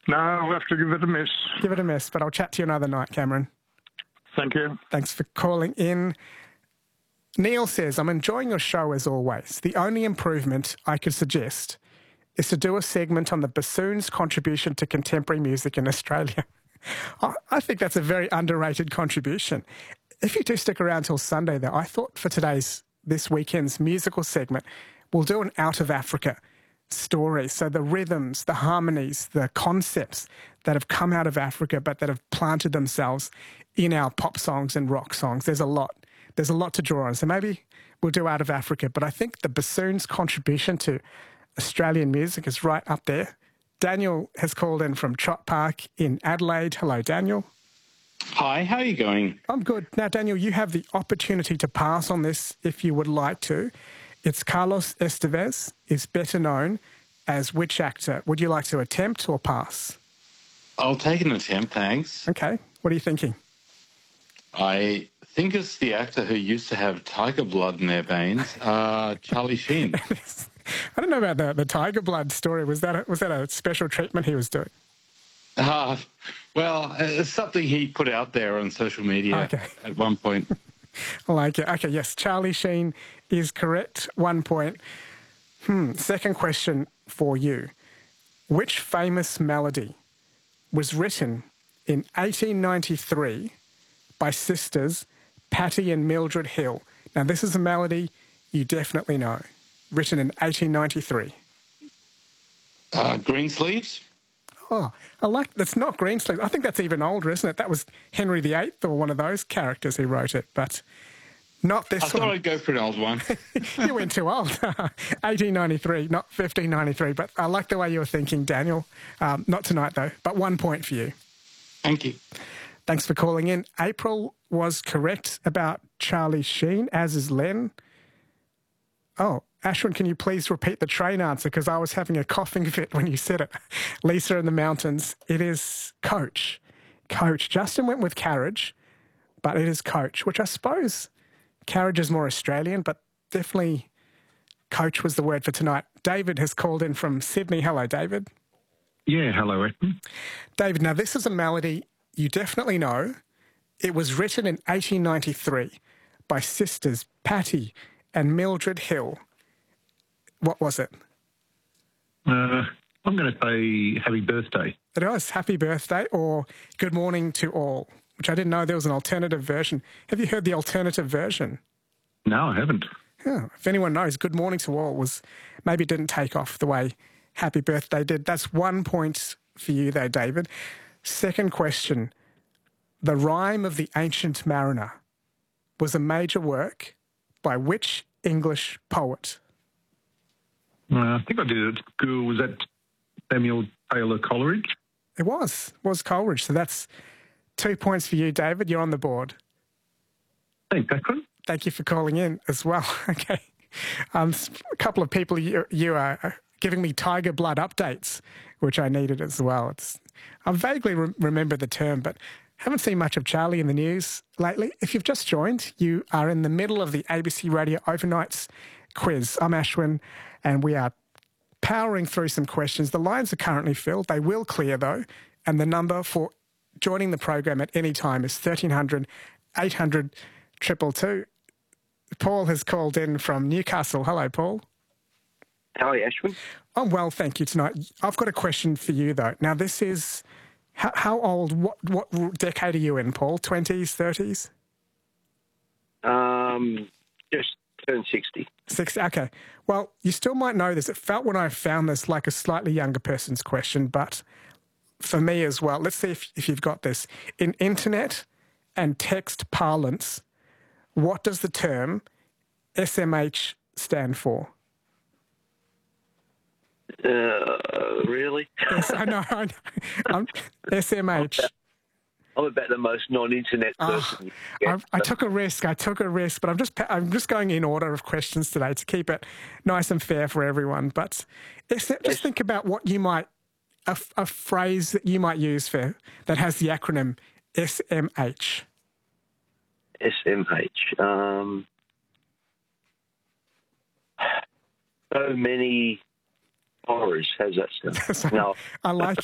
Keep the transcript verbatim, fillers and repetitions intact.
No, I'll have to give it a miss. Give it a miss, but I'll chat to you another night, Cameron. Thank you. Thanks for calling in. Neil says, I'm enjoying your show as always. The only improvement I could suggest is to do a segment on the bassoon's contribution to contemporary music in Australia. I think that's a very underrated contribution. If you do stick around till Sunday, though, I thought for today's, this weekend's musical segment, we'll do an out of Africa story. So the rhythms, the harmonies, the concepts that have come out of Africa but that have planted themselves in our pop songs and rock songs. There's a lot. There's a lot to draw on. So maybe we'll do out of Africa. But I think the bassoon's contribution to Australian music is right up there. Daniel has called in from Trott Park in Adelaide. Hello, Daniel. Hi, how are you going? I'm good. Now, Daniel, you have the opportunity to pass on this if you would like to. It's Carlos Estevez is better known as which actor? Would you like to attempt or pass? I'll take an attempt, thanks. Okay. What are you thinking? I think it's the actor who used to have tiger blood in their veins, uh, Charlie Sheen. I don't know about the, the tiger blood story. Was that a, was that a special treatment he was doing? Uh, well, it's something he put out there on social media okay. at one point. I like it. Okay, yes, Charlie Sheen is correct. One point. Hmm. Second question for you. Which famous melody was written in eighteen ninety-three by sisters Patty and Mildred Hill? Now, this is a melody you definitely know. Written in eighteen ninety-three. Uh, Greensleeves? Oh, I like that's not Greensleeves. I think that's even older, isn't it? That was Henry the Eighth or one of those characters who wrote it, but not this I one. thought I'd go for an old one. You went too old. eighteen ninety-three, not fifteen ninety-three, but I like the way you were thinking, Daniel. Um, not tonight, though, but one point for you. Thank you. Thanks for calling in. April was correct about Charlie Sheen, as is Len. Oh, Ashwin, can you please repeat the train answer? Because I was having a coughing fit when you said it. Lisa in the mountains. It is Coach. Coach. Justin went with Carriage, but it is Coach, which I suppose Carriage is more Australian, but definitely Coach was the word for tonight. David has called in from Sydney. Hello, David. Yeah, hello, Ethan. David, now this is a melody you definitely know. It was written in eighteen ninety-three by sisters Patty and Mildred Hill. What was it? Uh, I'm going to say Happy Birthday. It was Happy Birthday or Good Morning to All, which I didn't know there was an alternative version. Have you heard the alternative version? No, I haven't. Yeah, if anyone knows, Good Morning to All was maybe didn't take off the way Happy Birthday did. That's one point for you though, David. Second question. The Rime of the Ancient Mariner was a major work by which English poet? Uh, I think I did it at school. Was that Samuel Taylor Coleridge? It was. It was Coleridge. So that's two points for you, David. You're on the board. Thanks, Ashwin. Thank you for calling in as well. Okay. Um, a couple of people, you, you are giving me tiger blood updates, which I needed as well. It's, I vaguely re- remember the term, but haven't seen much of Charlie in the news lately. If you've just joined, you are in the middle of the A B C Radio Overnights quiz. I'm Ashwin, and we are powering through some questions. The lines are currently filled. They will clear, though, and the number for joining the program at any time is thirteen hundred, eight hundred, two two two. Paul has called in from Newcastle. Hello, Paul. How are you, Ashwin? I'm well, thank you tonight. I've got a question for you, though. Now, this is... How, how old, what, what decade are you in, Paul? twenties, thirties? Um, just turned sixty. sixty, okay. Well, you still might know this. It felt when I found this like a slightly younger person's question, but for me as well, let's see if, if you've got this. In internet and text parlance, what does the term S M H stand for? Uh, really? Yes, I know. I know. Um, S M H. I'm about the most non-internet person. Oh, I, I took a risk. I took a risk, but I'm just I'm just going in order of questions today to keep it nice and fair for everyone. But just think about what you might a, a phrase that you might use for that has the acronym S M H. S M H. Um, so many horrors. How's that sound? So, No. I like